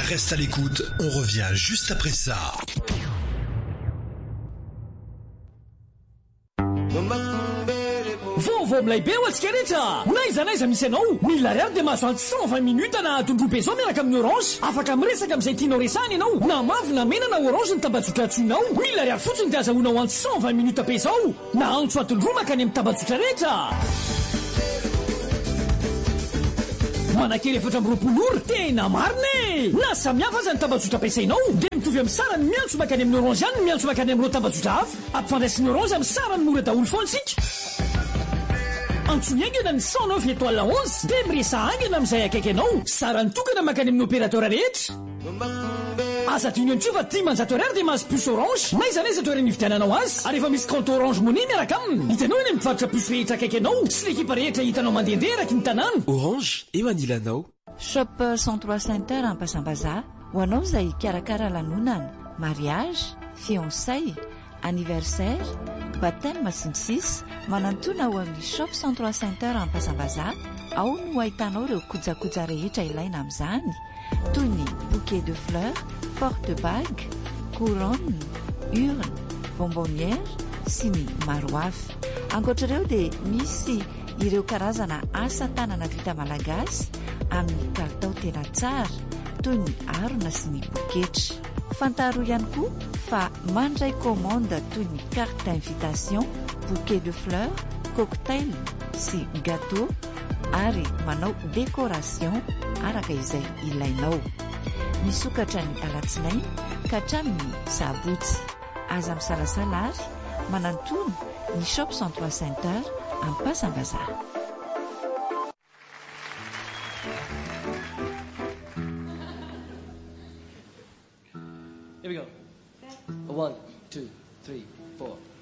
Reste à l'écoute, on revient juste après ça. Vao milay be ho antsika rehetra naiza misy anao mila ariary dia mahazo antsy 120 minutes na tondrobe zao miaraka amin'ny orange afaka miresaka amin'izay tianao resahany ianao na mavy na mena na orange ny tambazotra antsoinao mila ariary fotsiny dia azahoana ho antsy 120 minutes be zao na antso atondro makany amin'ny tambazotra rehetra manakely 4 ora tena marina na samihafa aza ny tambazotra ampiasainao dia mitovy amin'ny sarany miantso makany amin'ny orange ihany miantso makany amin'ireo tambazotra hafa ampifandraisin'ny orange amin'ny sarany mora daholo foana isika antsoiangana ny 109 étoile 11 dia miresa angana amin'izay akaiky anao sara nitokana makany amin'ny opérateur rehetra aza tiany antsio fa 10 dia mahazo puce orange naiza toerana ividiananao azy ary efa misy compte orange money miaraka aminy hitanao eny mivarotra puce rehetra akaiky anao sy l'ekipa rehetra hitanao mandehandeha eraky ny tanàna orange eo anilanao shop 103 center ampasambaza ho anao izay karakara lanonana mariage fiançay anniversaire baptême sinsis manantona ho amin'ny shop 103 center ampasambaza ao no ahitanao ireo kojakoja rehetra ilaina amin'izany toy ny bouquet de fleurs porte bague couronne urne bonbonnière sy ny maro hafa ankoatr'ireo dia misy ireo karazana asa tanana vita malagasy amin'ny kalitao tena tsara toy ny harona sy ny boketra fantaro ihany koa fa mandray commande toy ny carte d'invitation bouquet de fleurs cocktail sy gâteau ary manao décoration araka izay ilainao misokatra ny alatsinainy ka hatramin'ny sabotsy aza misalasala ary manantony ny shop 103 center ampasambaza Here we go. 1, 2, 3, 4.